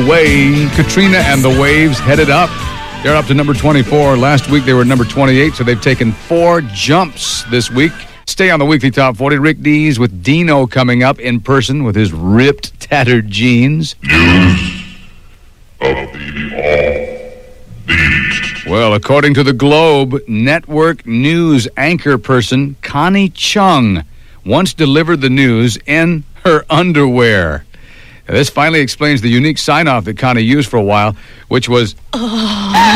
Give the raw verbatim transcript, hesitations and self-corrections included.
way. Katrina and the Waves headed up. They're up to number twenty-four. Last week they were number twenty-eight, so they've taken four jumps this week. Stay on the weekly top forty. Rick Dees with Dino coming up in person with his ripped, tattered jeans. News of the All-Beat. Well, according to the Globe, network news anchor person Connie Chung once delivered the news in her underwear. Now, this finally explains the unique sign-off that Connie used for a while, which was... Oh.